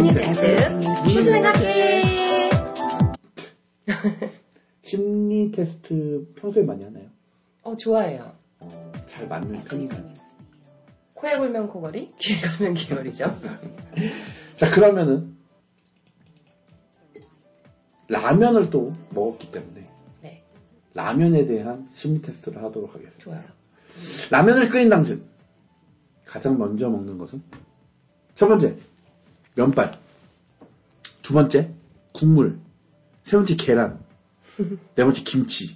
심리 테스트 무슨 생각해? 심리 테스트 평소에 많이 하나요? 좋아해요. 잘 맞는 편인가요? 코에 골면 코걸이, 귀에 가면 귀걸이죠. 자, 그러면은 라면을 또 먹었기 때문에 네. 라면에 대한 심리 테스트를 하도록 하겠습니다. 좋아요. 라면을 끓인 당신 가장 먼저 먹는 것은 첫 번째 면발, 두 번째 국물, 세 번째 계란, 네 번째 김치.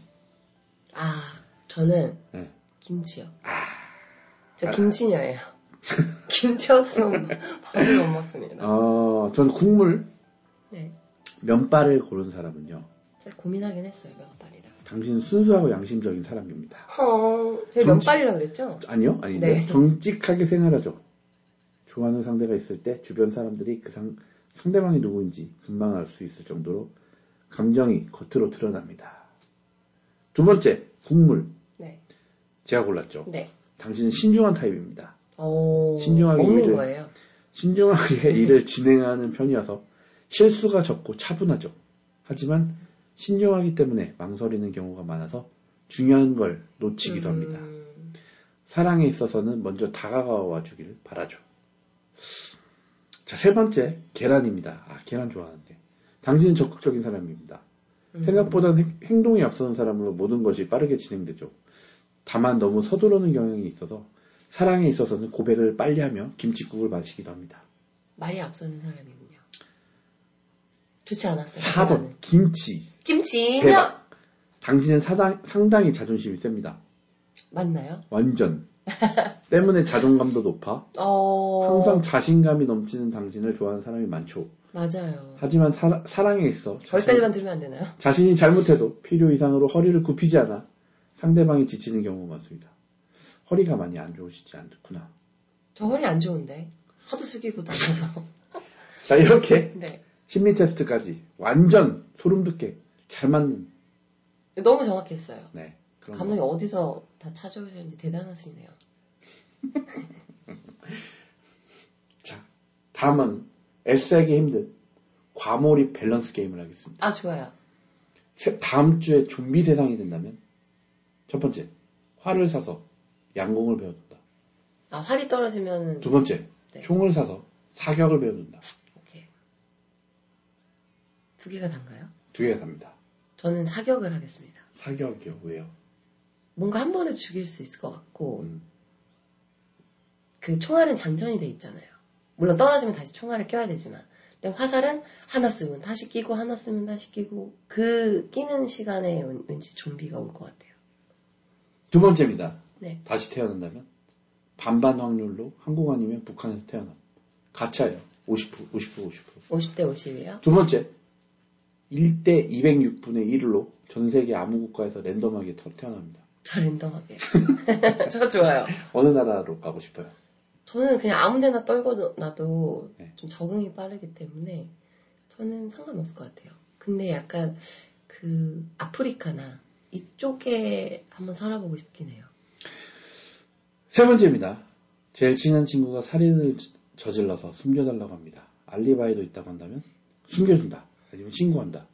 저는 네. 김치요. 저 김치녀예요. 김치 없으면 밥을 못 먹습니다. 저는 국물, 네. 면발을 고른 사람은요. 제가 고민하긴 했어요, 면발이랑. 당신은 순수하고 양심적인 사람입니다. 제가 면발이라고 그랬죠? 아니요, 아닌데. 네. 정직하게 생활하죠. 좋아하는 상대가 있을 때 주변 사람들이 그 상대방이 누구인지 금방 알 수 있을 정도로 감정이 겉으로 드러납니다. 두 번째, 국물. 네. 제가 골랐죠. 네. 당신은 신중한 타입입니다. 신중하게 먹는 거예요. 신중하게 일을 진행하는 편이어서 실수가 적고 차분하죠. 하지만 신중하기 때문에 망설이는 경우가 많아서 중요한 걸 놓치기도 합니다. 사랑에 있어서는 먼저 다가와 주길 바라죠. 자, 세 번째, 계란입니다. 계란 좋아하는데. 당신은 적극적인 사람입니다. 생각보다 행동이 앞서는 사람으로 모든 것이 빠르게 진행되죠. 다만 너무 서두르는 경향이 있어서 사랑에 있어서는 고백을 빨리 하며 김칫국을 마시기도 합니다. 말이 앞서는 사람이군요. 좋지 않았어요. 4번, 김치. 김치. 대박. 당신은 상당히 자존심이 셉니다. 맞나요? 완전. 때문에 자존감도 높아 항상 자신감이 넘치는 당신을 좋아하는 사람이 많죠. 맞아요. 하지만 사랑에 있어 거기까지만 들으면 안 되나요? 자신이 잘못해도 필요 이상으로 허리를 굽히지 않아 상대방이 지치는 경우가 많습니다. 허리가 많이 안 좋으시지 않구나. 저 허리 안 좋은데 하도 숙이고 다녀서. 자, 이렇게 네. 심리 테스트까지 완전 소름 돋게 잘 맞는. 너무 정확했어요. 네. 감독님 어디서 다 찾아오셨는지 대단하시네요. 자, 다음은 애쓰기 힘든 과몰입 밸런스 게임을 하겠습니다. 좋아요. 다음 주에 좀비 세상이 된다면 첫 번째, 활을 사서 양궁을 배워둔다. 활이 떨어지면. 두 번째, 네. 총을 사서 사격을 배워둔다. 오케이. 두 개가 단가요? 두 개가 답니다. 저는 사격을 하겠습니다. 사격이요? 왜요? 뭔가 한 번에 죽일 수 있을 것 같고, 그 총알은 장전이 돼 있잖아요. 물론 떨어지면 다시 총알을 껴야 되지만, 근데 화살은 하나 쓰면 다시 끼고, 하나 쓰면 다시 끼고, 그 끼는 시간에 왠지 좀비가 올 것 같아요. 두 번째입니다. 네. 다시 태어난다면 반반 확률로 한국 아니면 북한에서 태어남. 가짜예요. 50%. 50대 50이에요? 두 번째, 1대 206분의 1로 전 세계 아무 국가에서 랜덤하게 태어납니다. 저 랜덤하게. 저 좋아요. 어느 나라로 가고 싶어요? 저는 그냥 아무 데나 떨궈놔도 네. 좀 적응이 빠르기 때문에 저는 상관없을 것 같아요. 근데 약간 그 아프리카나 이쪽에 한번 살아보고 싶긴 해요. 세 번째입니다. 제일 친한 친구가 살인을 저질러서 숨겨달라고 합니다. 알리바이도 있다고 한다면 숨겨준다. 아니면 신고한다.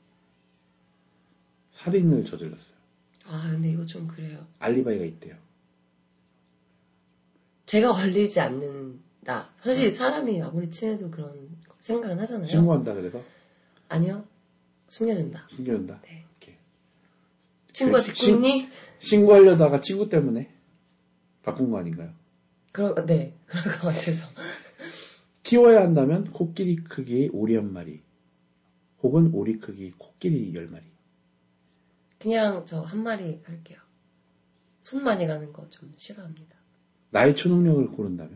살인을 저질렀어요. 근데 이거 좀 그래요. 알리바이가 있대요. 제가 걸리지 않는다. 사실 사람이 아무리 친해도 그런 생각은 하잖아요. 신고한다 그래서? 아니요. 숨겨준다. 숨겨준다? 네. 오케이. 친구가 듣고 있니? 신고하려다가 친구 때문에 바꾼 거 아닌가요? 네. 그럴 것 같아서. 키워야 한다면 코끼리 크기의 오리 한 마리. 혹은 오리 크기 코끼리 10마리. 그냥 저 한 마리 할게요. 손 많이 가는 거 좀 싫어합니다. 나의 초능력을 고른다면?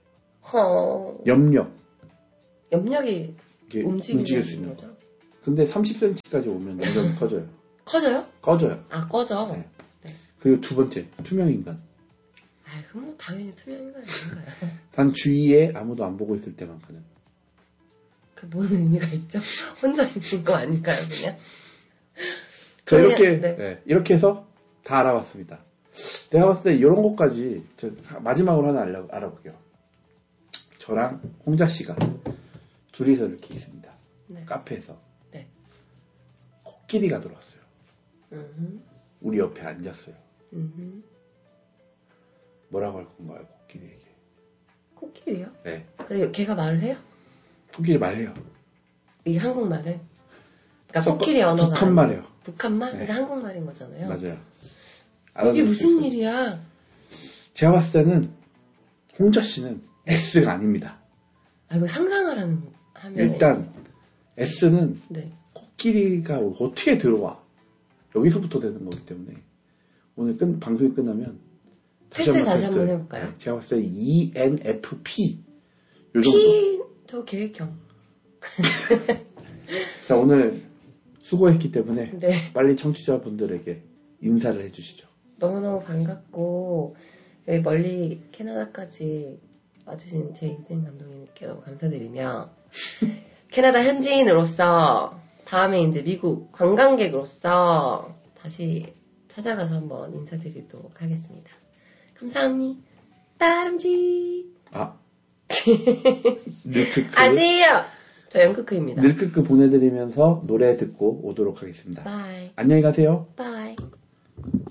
염력. 염력이 움직일 수 있는 거죠? 근데 30cm까지 오면 염력이 커져요. 커져요? 꺼져요. 꺼져. 네. 네. 그리고 두 번째, 투명인간. 그럼 뭐 당연히 투명인간 아닌가요? 단 주위에 아무도 안 보고 있을 때만 가는. 뭔 의미가 있죠? 혼자 있는 거 아닐까요, 그냥? 자, 이렇게 해서 다 알아봤습니다. 내가 봤을 때 이런 것까지 마지막으로 하나 알아볼게요. 저랑 홍자 씨가 둘이서 이렇게 있습니다. 네. 카페에서. 네. 코끼리가 들어왔어요. 음흠. 우리 옆에 앉았어요. 음흠. 뭐라고 할 건가요, 코끼리에게? 코끼리요? 네. 근데 걔가 말을 해요? 코끼리 말해요. 이 한국말을? 그러니까 코끼리 언어가 북한말이에요. 북한말? 네. 근데 한국말인 거잖아요. 맞아요. 이게 무슨 일이야? 제가 봤을 때는 홍자 씨는 S가 아닙니다. 아, 이거 상상을 하면 일단 S는 네. 코끼리가 어떻게 들어와? 여기서부터 되는 거기 때문에 오늘 방송이 끝나면 테스트 다시 한번 해볼까요? 네, 제가 봤을 때 ENFP 요 정도. P 저 계획형. 자, 오늘 수고했기 때문에 네. 빨리 청취자분들에게 인사를 해주시죠. 너무너무 반갑고 여기 멀리 캐나다까지 와주신 제 인생 감독님께 너무 감사드리며 캐나다 현지인으로서 다음에 이제 미국 관광객으로서 다시 찾아가서 한번 인사드리도록 하겠습니다. 감사합니다. 따름지. 늘크크. 아세요? 저 연크크입니다. 늘크크 보내드리면서 노래 듣고 오도록 하겠습니다. 바이. 안녕히 가세요. 바이.